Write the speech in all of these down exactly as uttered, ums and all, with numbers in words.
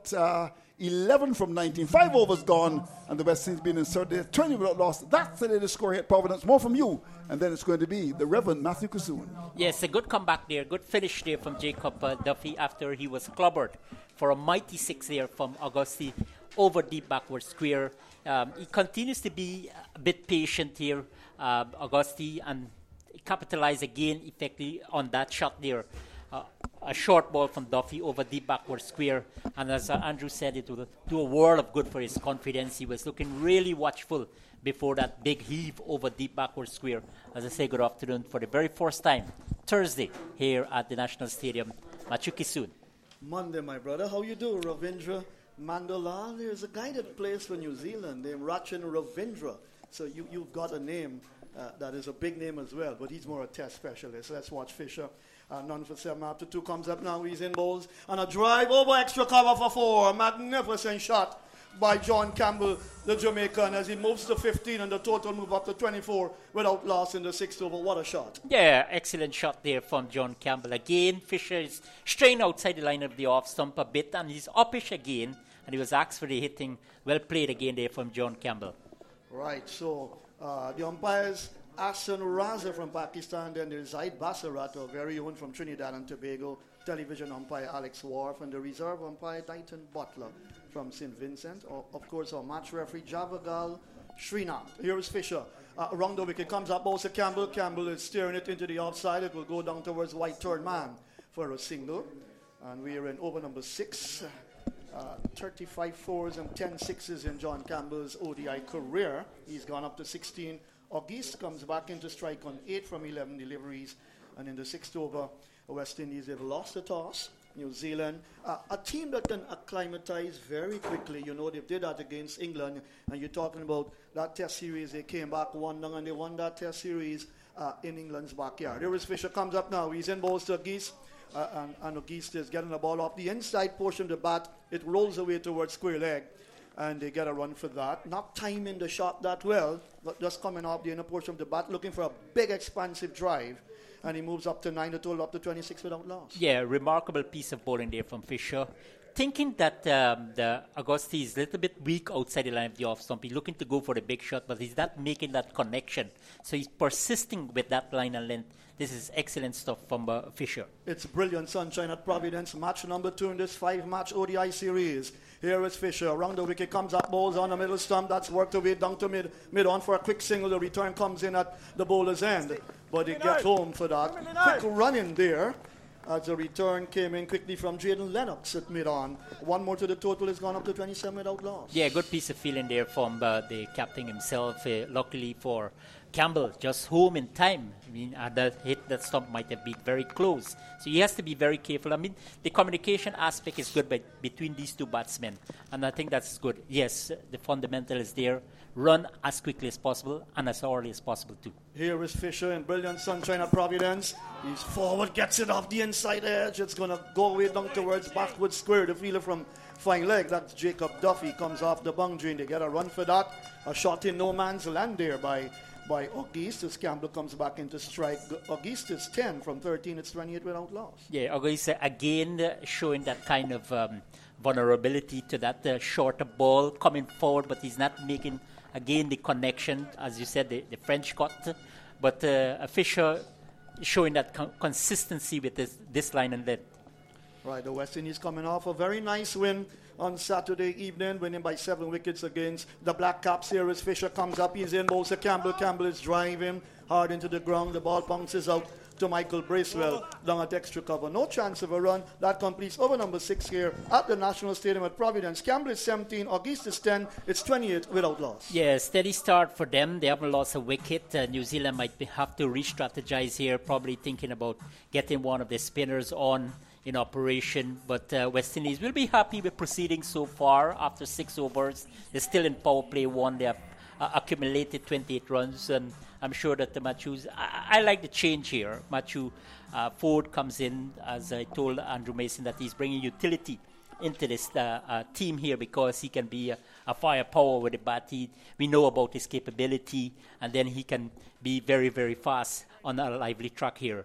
at uh, eleven from nineteen. Five overs gone, and the West Indies been inserted. twenty without loss. That's the latest score here at Providence. More from you, and then it's going to be the Reverend Matthew Kissoon. Yes, a good comeback there. Good finish there from Jacob uh, Duffy after he was clobbered for a mighty six there from Augusti over deep backward square. Um, he continues to be a bit patient here, uh, Augusti, and capitalize again effectively on that shot there. Uh, a short ball from Duffy over deep backward square, and as uh, Andrew said, it will do a world of good for his confidence. He was looking really watchful before that big heave over deep backward square. As I say, good afternoon for the very first time, Thursday, here at the National Stadium. Matthew Kissoon. Monday, my brother. How you do, Ravindra Mandala? There's a guy that plays for New Zealand named Rachin Ravindra. So you, you've got a name uh, that is a big name as well, but he's more a test specialist. Let's watch Fisher. Uh, none for seven after two comes up now. He's in bowls. And a drive over extra cover for four. A magnificent shot by John Campbell, the Jamaican, as he moves to fifteen and the total move up to twenty-four without loss in the sixth over. What a shot. Yeah, excellent shot there from John Campbell. Again, Fisher is straying outside the line of the off stump a bit, and he's uppish again, and he was asked for the hitting. Well played again there from John Campbell. Right, so uh, the umpires, Ahsan Raza from Pakistan, then there's Zaid Basarat, our very own from Trinidad and Tobago, television umpire Alex Wharf, and the reserve umpire Dighton Butler from Saint Vincent. Or, of course, our match referee Javagal Srinath. Here is Fisher. Uh, around the wicket comes up also Campbell. Campbell is steering it into the offside. It will go down towards white third man for a single. And we are in over number six. Uh, thirty-five fours and ten sixes in John Campbell's O D I career. He's gone up to sixteen. Auguste comes back into strike on eight from eleven deliveries. And in the sixth over, West Indies have lost the toss. New Zealand, uh, a team that can acclimatize very quickly. You know, they did that against England. And you're talking about that test series. They came back one down and they won that test series uh, in England's backyard. There is Fisher, comes up now. He's in balls to Auguste. Uh, and, and Auguste is getting the ball off the inside portion of the bat. It rolls away towards square leg. And they get a run for that. Not timing the shot that well, but just coming off the inner portion of the bat, looking for a big expansive drive. And he moves up to nine, the total up to twenty-six without loss. Yeah, remarkable piece of bowling there from Fisher. Thinking that um, the Augusti is a little bit weak outside the line of the off stump. He's looking to go for the big shot, but he's not making that connection. So he's persisting with that line and length. This is excellent stuff from uh, Fisher. It's brilliant sunshine at Providence. Match number two in this five-match O D I series. Here is Fisher. Around the wicket comes up, balls on the middle stump. That's worked away down to mid, mid on for a quick single. The return comes in at the bowler's end. But he gets home for that. Quick run in there. As the return came in quickly from Jaden Lennox at mid-on. One more to the total has gone up to twenty-seven without loss. Yeah, good piece of feeling there from uh, the captain himself. Uh, luckily for Campbell, just home in time. I mean, uh, that hit, that stump might have been very close. So he has to be very careful. I mean, the communication aspect is good by, between these two batsmen. And I think that's good. Yes, the fundamental is there. Run as quickly as possible and as early as possible too. Here is Fisher in brilliant sunshine at Providence. He's forward, gets it off the inside edge. It's going to go away down towards backward square. The fielder from fine leg, that's Jacob Duffy, comes off the boundary and they get a run for that. A shot in no man's land there by, by Auguste as Campbell comes back into strike. Auguste is ten from thirteen, it's twenty-eight without loss. Yeah, Auguste again uh, showing that kind of um, vulnerability to that uh, shorter ball coming forward, but he's not making again the connection, as you said, the, the French cut. But uh, Fisher showing that con- consistency with this, this line and length. Right, the West Indies coming off a very nice win on Saturday evening, winning by seven wickets against the Black Caps. Here as Fisher comes up, he's in bowls to Campbell. Campbell is driving hard into the ground. The ball bounces out to Michael Bracewell down at extra cover. No chance of a run. That completes over number six here at the National Stadium at Providence. Campbell is seventeen, Auguste is ten. It's twenty-eight without loss. Yeah, steady start for them. They haven't lost a wicket. Uh, New Zealand might be, have to re-strategize here, probably thinking about getting one of the spinners on in operation. But uh, West Indies will be happy with proceeding so far after six overs. They're still in power play one. They have uh, accumulated twenty-eight runs, and I'm sure that the Matthews, I, I like the change here. Matthew uh, Ford comes in, as I told Andrew Mason, that he's bringing utility into this uh, uh, team here because he can be a, a firepower with the bat. He, we know about his capability, and then he can be very, very fast on a lively track here.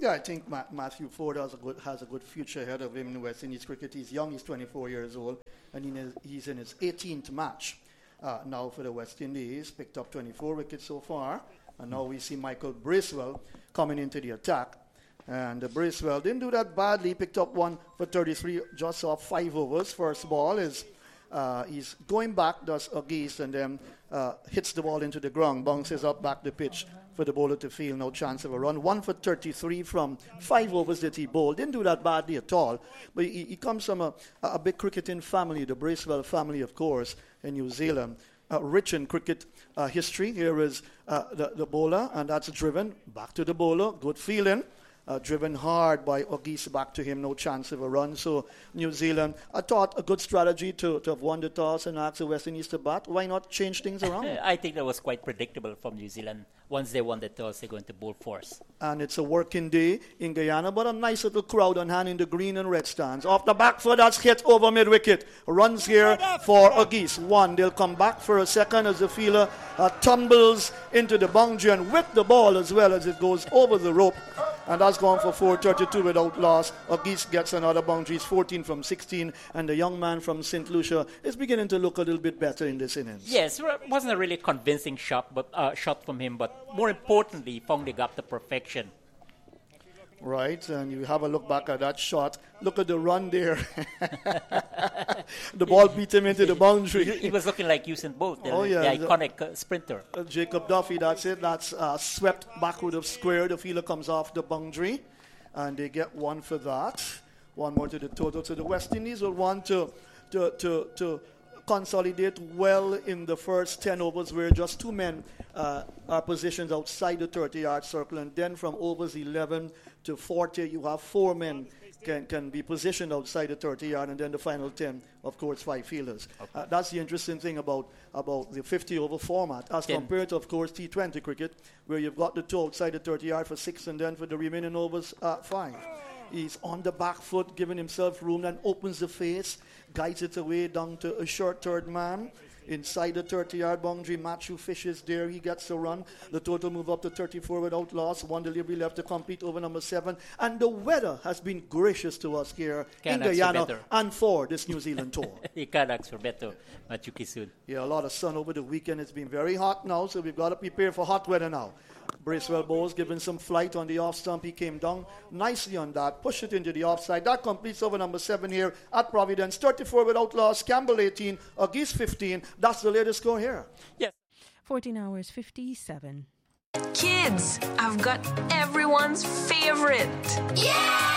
Yeah, I think Ma- Matthew Ford has a good has a good future ahead of him in West Indies cricket. He's young, he's twenty-four years old, and in his, he's in his eighteenth match uh, now for the West Indies. Picked up twenty-four wickets so far, and now we see Michael Bracewell coming into the attack. And uh, Bracewell didn't do that badly. Picked up one for thirty-three, just off five overs. First ball is uh, he's going back, does a geese, and then uh, hits the ball into the ground, bounces up back the pitch for the bowler to field, no chance of a run. One for thirty-three from five overs that he bowled. Didn't do that badly at all. But he, he comes from a, a big cricketing family, the Bracewell family, of course, in New Zealand. Uh, rich in cricket uh, history. Here is uh, the, the bowler, and that's driven back to the bowler. Good feeling. Uh, driven hard by O'Geese back to him, no chance of a run. So New Zealand, I thought a good strategy to, to have won the toss and ask the West Indies to bat. Why not change things around? I think that was quite predictable from New Zealand. Once they won the toss, they're going to bowl force. And it's a working day in Guyana, but a nice little crowd on hand in the green and red stands. Off the back foot, that's hit over mid-wicket. Runs here for O'Geese. One, they'll come back for a second as the fielder uh, tumbles into the boundary and with the ball as well as it goes over the rope. And that's gone for four thirty-two without loss. O'Geese gets another boundary. It's fourteen from sixteen. And the young man from Saint Lucia is beginning to look a little bit better in this innings. Yes, it wasn't a really convincing shot, but uh, shot from him. But more importantly, he found the gap to perfection. Right, and you have a look back at that shot. Look at the run there. The ball beat him into the boundary. He, he was looking like Usain Bolt, the, oh, yeah, the iconic uh, sprinter. Uh, Jacob Duffy, that's it. That's uh, swept backward of square. The fielder comes off the boundary, and they get one for that. One more to the total. So the West Indies will want to, to, to, to consolidate well in the first ten overs where just two men uh, are positioned outside the thirty-yard circle, and then from overs eleven to forty, you have four men can, can be positioned outside the thirty-yard, and then the final ten, of course, five fielders. Okay. Uh, that's the interesting thing about, about the fifty-over format, as ten. Compared to, of course, T twenty cricket, where you've got the two outside the thirty-yard for six, and then for the remaining overs, uh, five. He's on the back foot, giving himself room, and opens the face, guides it away down to a short third man. Inside the thirty-yard boundary, Matthew Fish is there. He gets a run. The total move up to thirty-four without loss. One delivery left to complete over number seven. And the weather has been gracious to us here Can't in Guyana and for this New Zealand tour. You can't ask for better, Matthew Kisoon. Yeah, a lot of sun over the weekend. It's been very hot now, so we've got to prepare for hot weather now. Bracewell Bowles given some flight on the off stump. He came down nicely on that, pushed it into the offside. That completes over number seven here at Providence. thirty-four without loss, Campbell eighteen, O'Geese fifteen. That's the latest score here. Yes. fourteen hours fifty-seven. Kids, I've got everyone's favorite. Yeah!